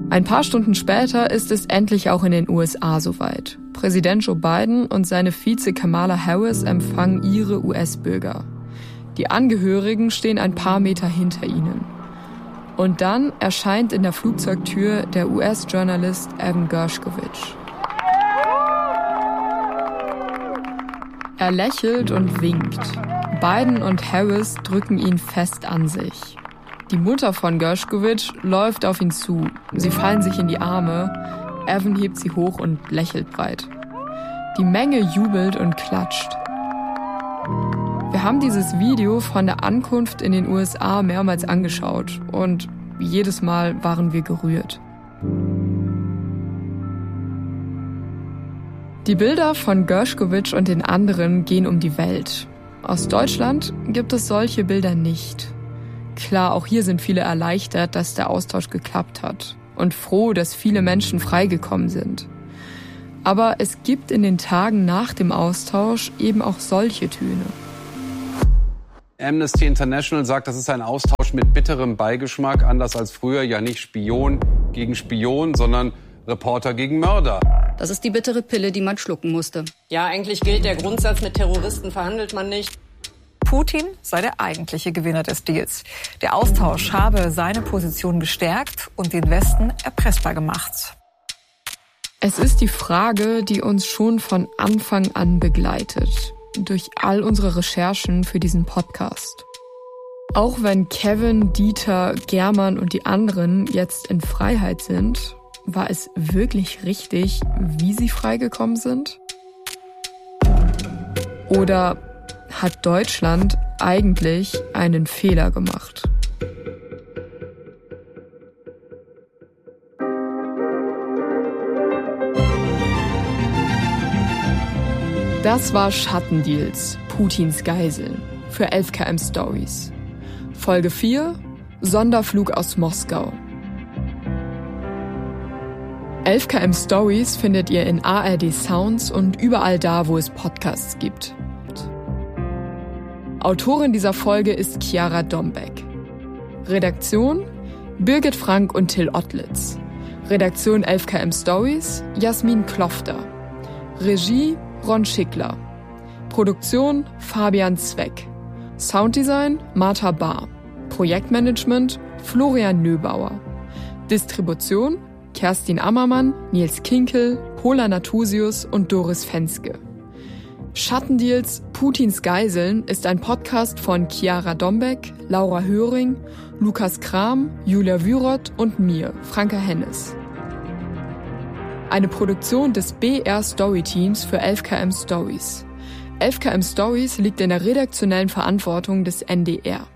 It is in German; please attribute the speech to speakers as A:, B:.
A: Ein paar Stunden später ist es endlich auch in den USA soweit. Präsident Joe Biden und seine Vize Kamala Harris empfangen ihre US-Bürger. Die Angehörigen stehen ein paar Meter hinter ihnen. Und dann erscheint in der Flugzeugtür der US-Journalist Evan Gershkovich. Er lächelt und winkt. Biden und Harris drücken ihn fest an sich. Die Mutter von Gershkovich läuft auf ihn zu. Sie fallen sich in die Arme. Evan hebt sie hoch und lächelt breit. Die Menge jubelt und klatscht. Wir haben dieses Video von der Ankunft in den USA mehrmals angeschaut und jedes Mal waren wir gerührt. Die Bilder von Gershkovich und den anderen gehen um die Welt. Aus Deutschland gibt es solche Bilder nicht. Klar, auch hier sind viele erleichtert, dass der Austausch geklappt hat und froh, dass viele Menschen freigekommen sind. Aber es gibt in den Tagen nach dem Austausch eben auch solche Töne.
B: Amnesty International sagt, das ist ein Austausch mit bitterem Beigeschmack, anders als früher, ja nicht Spion gegen Spion, sondern Reporter gegen Mörder.
C: Das ist die bittere Pille, die man schlucken musste.
D: Ja, eigentlich gilt der Grundsatz, mit Terroristen verhandelt man nicht.
E: Putin sei der eigentliche Gewinner des Deals. Der Austausch habe seine Position bestärkt und den Westen erpressbar gemacht.
A: Es ist die Frage, die uns schon von Anfang an begleitet, durch all unsere Recherchen für diesen Podcast. Auch wenn Kevin, Dieter, German und die anderen jetzt in Freiheit sind, war es wirklich richtig, wie sie freigekommen sind? Oder hat Deutschland eigentlich einen Fehler gemacht? Das war Schattendeals, Putins Geiseln, für 11KM Stories. Folge 4, Sonderflug aus Moskau. 11KM Stories findet ihr in ARD Sounds und überall da, wo es Podcasts gibt. Autorin dieser Folge ist Chiara Dombeck. Redaktion Birgit Frank und Till Ottlitz. Redaktion 11KM Stories Jasmin Klofter. Regie Ron Schickler. Produktion Fabian Zweck. Sounddesign Martha Bahr. Projektmanagement Florian Nöbauer. Distribution Kerstin Ammermann, Nils Kinkel, Pola Natusius und Doris Fenske. Schattendeals, Putins Geiseln ist ein Podcast von Chiara Dombeck, Laura Höring, Lukas Kram, Julia Wyroth und mir, Franka Hennes. Eine Produktion des BR Story Teams für 11KM Stories. 11KM Stories liegt in der redaktionellen Verantwortung des NDR.